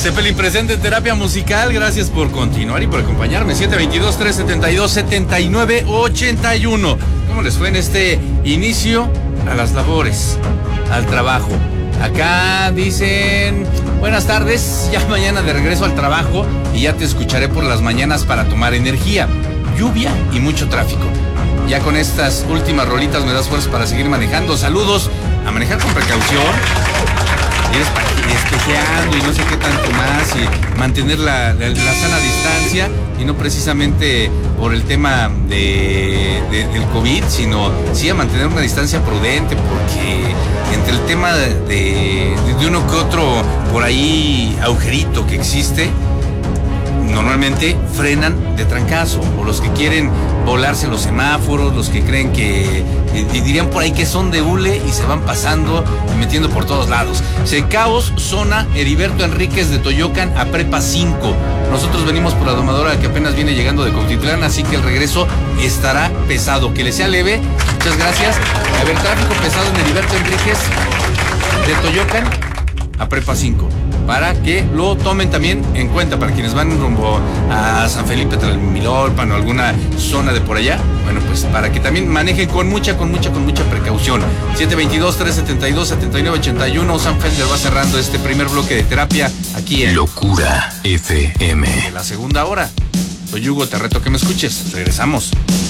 Zeppelin presente en terapia musical. Gracias por continuar y por acompañarme. 722-372-7981. ¿Cómo les fue en este inicio a las labores, al trabajo? Acá dicen, buenas tardes, ya mañana de regreso al trabajo y ya te escucharé por las mañanas para tomar energía. Lluvia y mucho tráfico. Ya con estas últimas rolitas me das fuerzas para seguir manejando. Saludos, a manejar con precaución. Ir espejeando y no sé qué tanto más, y mantener la sana distancia, y no precisamente por el tema del COVID, sino sí a mantener una distancia prudente, porque entre el tema de uno que otro por ahí agujerito que existe, normalmente frenan de trancazo, o los que quieren volarse los semáforos, los que creen que dirían por ahí que son de hule y se van pasando y metiendo por todos lados. Secaos, zona Heriberto Enríquez de Toyocan a Prepa 5. Nosotros venimos por la domadora que apenas viene llegando de Cuautitlán, así que el regreso estará pesado. Que le sea leve, muchas gracias. A ver, tráfico pesado en Heriberto Enríquez de Toyocan a Prepa 5, para que lo tomen también en cuenta, para quienes van rumbo a San Felipe Tlalmilolpan o alguna zona de por allá. Bueno, pues para que también manejen con mucha precaución. 722-372-7981. Sam Felder va cerrando este primer bloque de terapia aquí en Locura FM. En la segunda hora. Soy Hugo, te reto que me escuches. Regresamos.